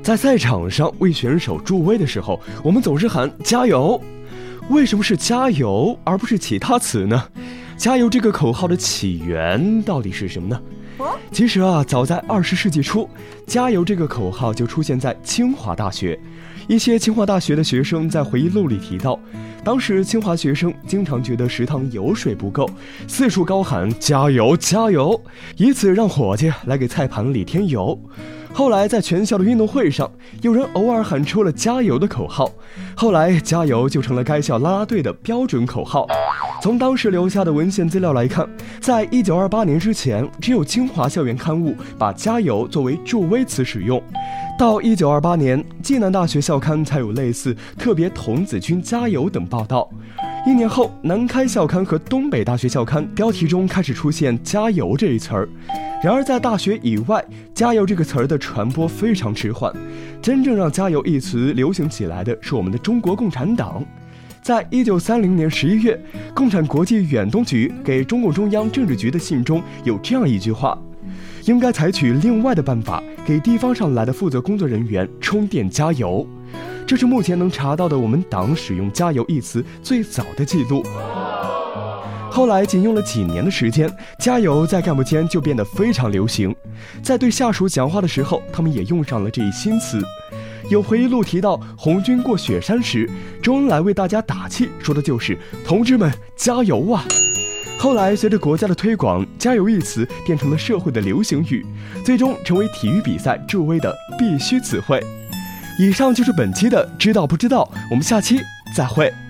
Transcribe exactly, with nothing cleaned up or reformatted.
在赛场上为选手助威的时候，我们总是喊加油。为什么是加油而不是其他词呢？加油这个口号的起源到底是什么呢？其实啊，早在二十世纪初，加油这个口号就出现在清华大学。一些清华大学的学生在回忆录里提到，当时清华学生经常觉得食堂油水不够，四处高喊加油加油，以此让伙计来给菜盘里添油。后来在全校的运动会上，有人偶尔喊出了加油的口号，后来加油就成了该校啦啦队的标准口号。从当时留下的文献资料来看，在一九二八年之前，只有清华校园刊物把加油作为助威词使用。到一九二八年，暨南大学校刊才有类似特别童子军加油等报道。一年后，南开校刊和东北大学校刊标题中开始出现加油这一词儿。然而在大学以外，加油这个词儿的传播非常迟缓。真正让加油一词流行起来的是我们的中国共产党。在一九三零年十一月，共产国际远东局给中共中央政治局的信中有这样一句话：应该采取另外的办法，给地方上来的负责工作人员充电加油。这是目前能查到的我们党使用加油一词最早的记录。后来仅用了几年的时间，加油在干部间就变得非常流行。在对下属讲话的时候，他们也用上了这一新词。有回忆录提到，红军过雪山时，周恩来为大家打气，说的就是同志们加油啊。后来随着国家的推广，加油一词变成了社会的流行语，最终成为体育比赛助威的必须词汇。以上就是本期的知道不知道，我们下期再会。